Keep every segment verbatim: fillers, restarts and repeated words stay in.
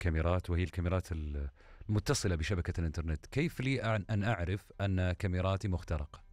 كاميرات وهي الكاميرات المتصلة بشبكة الإنترنت، كيف لي أن أعرف أن كاميراتي مخترقة؟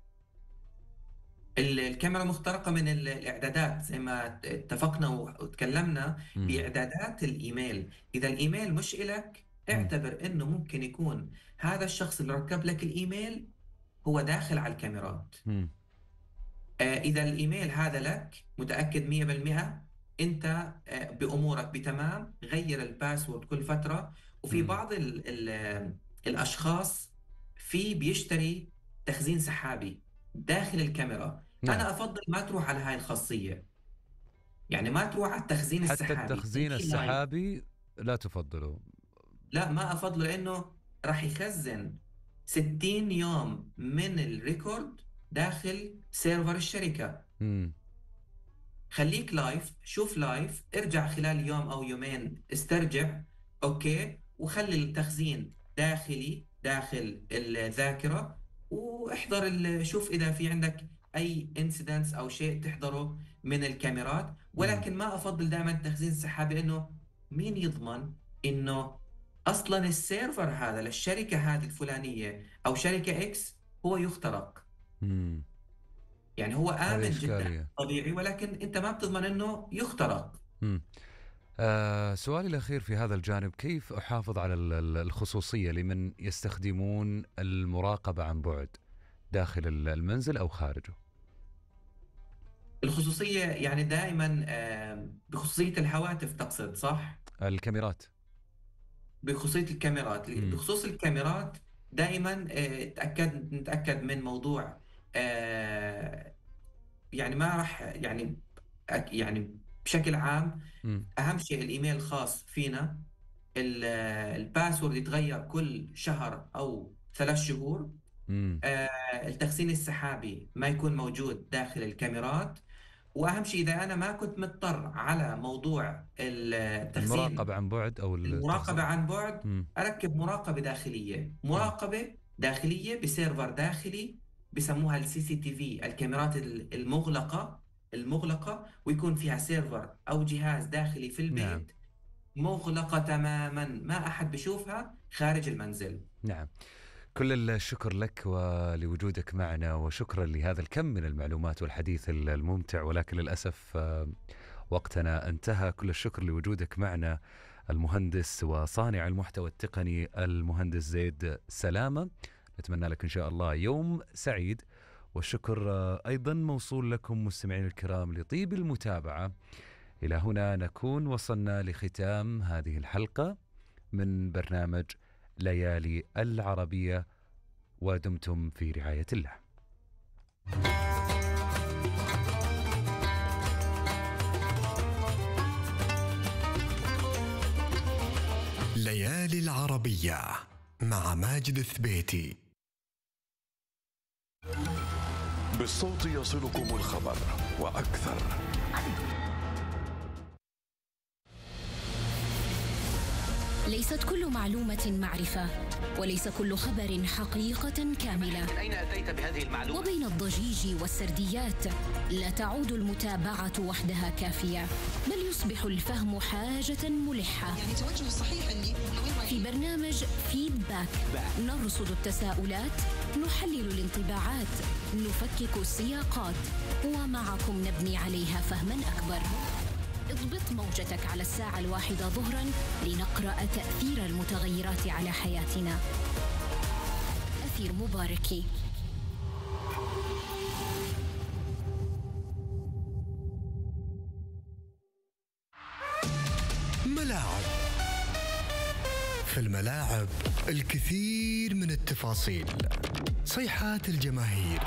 الكاميرا مخترقة من ال- الإعدادات، زي ما اتفقنا وتكلمنا مم. بإعدادات الإيميل. إذا الإيميل مش إلك، مم. اعتبر إنه ممكن يكون هذا الشخص اللي ركب لك الإيميل هو داخل على الكاميرات. مم. آه، إذا الإيميل هذا لك متأكد مية بالمية، أنت آه، بأمورك بتمام، غير الباسورد كل فترة. وفي مم. بعض ال ال الأشخاص في بيشتري تخزين سحابي داخل الكاميرا. نعم. أنا أفضل ما تروح على هاي الخاصية، يعني ما تروح على التخزين حتى السحابي التخزين خليه لايف. السحابي لا تفضله؟ لا، ما أفضله، لأنه راح يخزن ستين يوم من الريكورد داخل سيرفر الشركة. مم. خليك لايف، شوف لايف، ارجع خلال يوم أو يومين استرجع، أوكي، وخلي التخزين داخلي داخل الذاكرة. واحضر ال- شوف إذا في عندك أي انسيدنتس أو شيء تحضره من الكاميرات. مم. ولكن ما أفضل دائما التخزين السحابي، إنه مين يضمن إنه أصلا السيرفر هذا للشركة هذه الفلانية أو شركة إكس هو يخترق. مم. يعني هو هذه آمن جدا إشكالية. طبيعي، ولكن أنت ما بتضمن إنه يخترق. مم. آه سؤالي الأخير في هذا الجانب، كيف أحافظ على ال- ال- الخصوصية لمن يستخدمون المراقبة عن بعد داخل ال- المنزل أو خارجه؟ الخصوصية يعني دائما آه، بخصوصية الهواتف تقصد، صح؟ الكاميرات. بخصوصية الكاميرات، مم. بخصوص الكاميرات دائما آه، تأكد نتأكد من موضوع، آه، يعني ما راح يعني أك- يعني بشكل عام. مم. أهم شيء الإيميل الخاص فينا، ال- الباسورد يتغير كل شهر أو ثلاث شهور. مم. آه، التخزين السحابي ما يكون موجود داخل الكاميرات. واهم شيء اذا انا ما كنت مضطر على موضوع التخزين، المراقبة عن بعد أو التخزين. المراقبة عن بعد، مم. اركب مراقبة داخلية. مم. مراقبة داخلية بسيرفر داخلي، بسموها السي سي تي في، الكاميرات المغلقة المغلقة، ويكون فيها سيرفر او جهاز داخلي في نعم. البيت، مغلقة تماما، ما احد بشوفها خارج المنزل. نعم. كل الشكر لك ولوجودك معنا، وشكرا لهذا الكم من المعلومات والحديث الممتع، ولكن للأسف آه، وقتنا انتهى. كل الشكر لوجودك معنا المهندس وصانع المحتوى التقني المهندس زيد سلامة. نتمنى لك إن شاء الله يوم سعيد، والشكر آه، أيضا موصول لكم مستمعين الكرام لطيب المتابعة. إلى هنا نكون وصلنا لختام هذه الحلقة من برنامج ليالي العربية، ودمتم في رعاية الله. ليالي العربية مع ماجد الثبيتي. بالصوت يصلكم الخبر وأكثر. ليست كل معلومة معرفة، وليس كل خبر حقيقة كاملة. من أين أتيت بهذه المعلومة؟ وبين الضجيج والسرديات لا تعود المتابعة وحدها كافية، بل يصبح الفهم حاجة ملحة. يعني توجه الصحيح أني في برنامج فيدباك نرصد التساؤلات، نحلل الانطباعات، نفكك السياقات، ومعكم نبني عليها فهما أكبر. اضبط موجتك على الساعة الواحدة ظهرا لنقرأ تأثير المتغيرات على حياتنا. أثير مباركي. ملاعب. في الملاعب الكثير من التفاصيل، صيحات الجماهير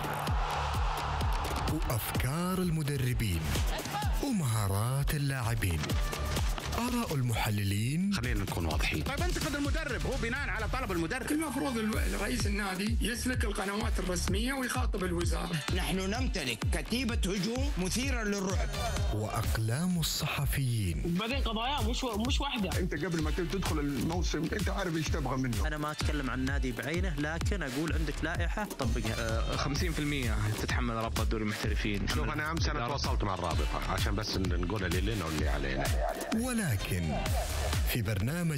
وأفكار المدربين ومهارات اللاعبين، آراء المحللين. خلينا نكون واضحين. طيب انتقد المدرب، هو بناء على طلب المدرب. المفروض رئيس النادي يسلك القنوات الرسمية ويخاطب الوزارة. نحن نمتلك كتيبة هجوم مثيرة للرعب. وأقلام الصحفيين. بعدين قضايا مش و... مش واحدة. أنت قبل ما تدخل الموسم أنت عارف إيش تبغى منه. أنا ما أتكلم عن نادي بعينه، لكن أقول عندك لائحة طبقها. أه خمسين بالمئة تتحمل رابطة دوري المحترفين. شوف أنا أمس أنا تواصلت مع الرابطة عشان بس نقول اللي لنا واللي علينا. ولكن في برنامج